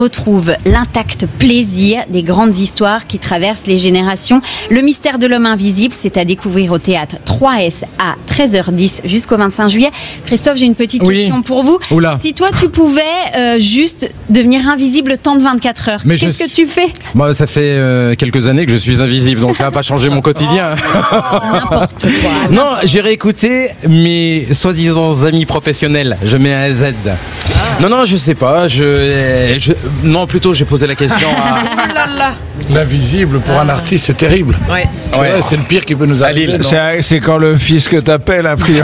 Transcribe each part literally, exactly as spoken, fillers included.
Retrouve l'intact plaisir des grandes histoires qui traversent les générations. Le mystère de l'homme invisible, c'est à découvrir au théâtre trois S à treize heures dix jusqu'au vingt-cinq juillet. Christophe, j'ai une petite oui. question pour vous. Oula. Si toi tu pouvais euh, juste devenir invisible le temps de vingt-quatre heures, mais qu'est-ce je... que tu fais? Moi, ça fait euh, quelques années que je suis invisible, donc ça va pas changer mon quotidien. N'importe quoi. Non, j'irai écouter mes soi-disant amis professionnels. Je mets un Z. Ah. Non, non, je sais pas. Je, je... Non, plutôt, j'ai posé la question à... L'invisible, pour un artiste, c'est terrible. Ouais. C'est, ouais. Vrai, c'est le pire qui peut nous arriver. C'est, c'est quand le fisc t'appelle, a priori.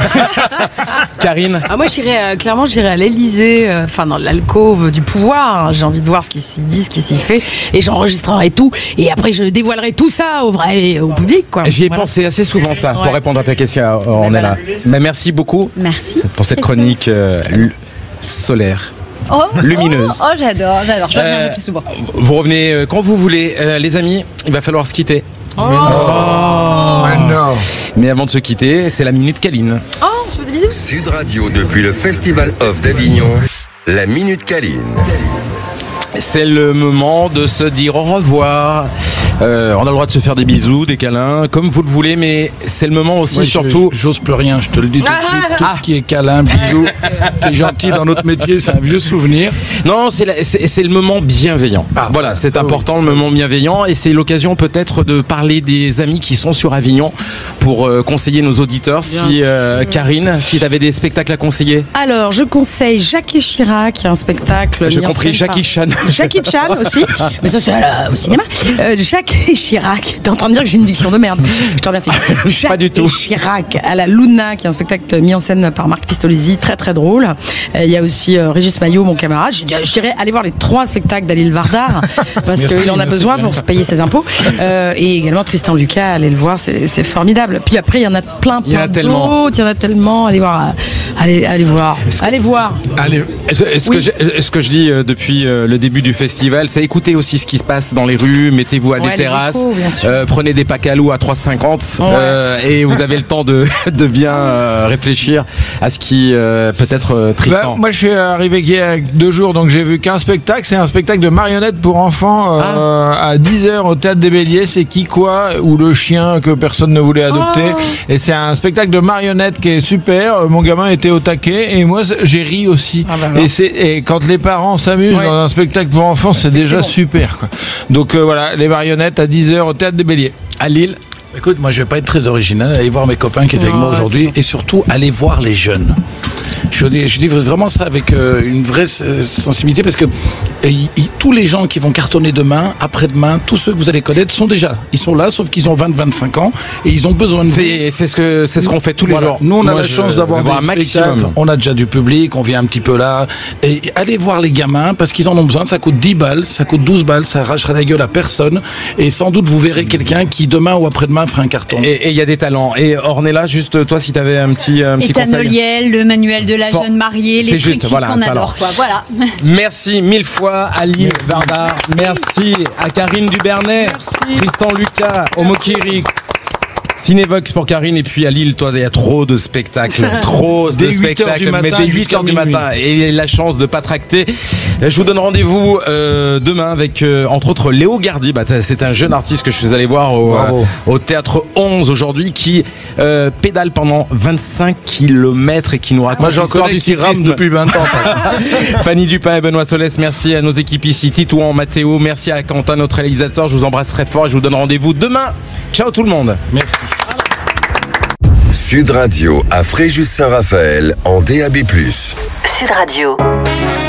Karine? Ah, moi, j'irais, euh, clairement, j'irais à l'Élysée, enfin, euh, dans l'alcôve du pouvoir. J'ai envie de voir ce qui s'y dit, ce qui s'y fait. Et j'enregistrerai tout. Et après, je dévoilerai tout ça au vrai, au public, quoi. J'y ai voilà. pensé assez souvent, ça, ouais. pour répondre à ta question. On est voilà. là. Mais merci beaucoup. Merci. Pour cette chronique euh, solaire. Oh, lumineuse. Oh, oh, j'adore, j'adore. Je reviendrai euh, plus souvent. Vous revenez euh, quand vous voulez, euh, les amis. Il va falloir se quitter. Oh. Mais, oh. Mais, non. Mais avant de se quitter, c'est la minute Caline. Oh, on se fait des bisous. Sud Radio depuis le Festival Off d'Avignon, la minute Caline. C'est le moment de se dire au revoir. Euh, on a le droit de se faire des bisous, des câlins, comme vous le voulez, mais c'est le moment aussi, ouais, surtout. Je, j'ose plus rien, je te le dis tout de suite. Tout ah. ce qui est câlin, bisous, qui est gentil dans notre métier, c'est un vieux souvenir. Non, c'est, la, c'est, c'est le moment bienveillant. Ah, voilà, c'est important, oui, le moment bienveillant, et c'est l'occasion peut-être de parler des amis qui sont sur Avignon pour euh, conseiller nos auditeurs. Bien. Si euh, Karine, si tu avais des spectacles à conseiller. Alors, je conseille Jackie Chirac, qui est un spectacle. J'ai compris Jackie Chan. Jackie Chan aussi, mais ça c'est euh, au cinéma. Euh, Jackie Chirac, t'es en train de dire que j'ai une diction de merde. Je te remercie. Jacques Pas du tout. Chirac à la Luna, qui est un spectacle mis en scène par Marc Pistolesi, très très drôle. Il euh, y a aussi euh, Régis Maillot, mon camarade. Je, je dirais aller voir les trois spectacles d'Alil Vardar parce qu'il en a besoin bien. Pour se payer ses impôts. Euh, et également Tristan Lucas, allez le voir, c'est, c'est formidable. Puis après, il y en a plein, plein il y en a tellement. Il y en a tellement. Allez voir, allez, allez voir, est-ce allez que, voir. Allez. Est-ce, est-ce, oui. que, je, est-ce que je dis euh, depuis euh, le début du festival, c'est écouter aussi ce qui se passe dans les rues, mettez-vous à ouais, des terrasses, échos, euh, prenez des packs à loup à trois cinquante ouais. euh, et vous avez le temps de, de bien euh, réfléchir à ce qui euh, peut être euh, Tristan. Bah, moi je suis arrivé il y a deux jours, donc j'ai vu qu'un spectacle, c'est un spectacle de marionnettes pour enfants euh, ah. à dix heures au Théâtre des Béliers, c'est Qui quoi, ou le chien que personne ne voulait adopter, oh. et c'est un spectacle de marionnettes qui est super, mon gamin était au taquet et moi j'ai ri aussi. Ah bah et, c'est, et quand les parents s'amusent ouais. dans un spectacle pour enfants, c'est, c'est déjà bon. super quoi. Donc euh, voilà, les marionnettes à dix heures au Théâtre des Béliers. À Lille. Écoute, moi je vais pas être très original, aller voir mes copains qui étaient oh, avec moi aujourd'hui, et surtout aller voir les jeunes. Je dis, je dis vraiment ça avec euh, une vraie sensibilité, parce que euh, y, y, tous les gens qui vont cartonner demain, après-demain, tous ceux que vous allez connaître sont déjà, ils sont là, sauf qu'ils ont vingt à vingt-cinq ans et ils ont besoin de vous. C'est, c'est, ce, que, c'est ce qu'on fait tous les voilà. jours. Nous on moi, a la je, chance d'avoir un maximum. On a déjà du public, on vient un petit peu là. Et allez voir les gamins, parce qu'ils en ont besoin, ça coûte dix balles, ça coûte douze balles, ça arrachera la gueule à personne. Et sans doute vous verrez quelqu'un qui demain ou après-demain fera un carton. Et il y a des talents. Et Ornella, juste toi, si tu avais un petit, un petit conseil. Ethanoliel, le manuel de la For... jeune mariée, les c'est trucs juste, voilà, qu'on adore. Quoi. Voilà. Merci mille fois à Alil Vardar. Merci. Merci à Karine Dubernet, merci. Tristan Lucas, Omokiri. Cinévox pour Karine, et puis à Lille, toi, il y a trop de spectacles, trop de spectacles, mais dès huit heures du matin, et la chance de ne pas tracter. Je vous donne rendez-vous euh, demain avec, euh, entre autres, Léo Gardy. Bah, c'est un jeune artiste que je suis allé voir au, euh, au Théâtre onze aujourd'hui, qui euh, pédale pendant vingt-cinq kilomètres et qui nous raconte. Moi, j'en connais du cyclisme depuis vingt ans. Fanny Dupin et Benoît Solès, merci à nos équipes ici, Titouan, Mathéo, merci à Quentin, notre réalisateur. Je vous embrasse très fort et je vous donne rendez-vous demain. Ciao tout le monde. Merci. Sud Radio à Fréjus-Saint-Raphaël en D A B plus. Sud Radio.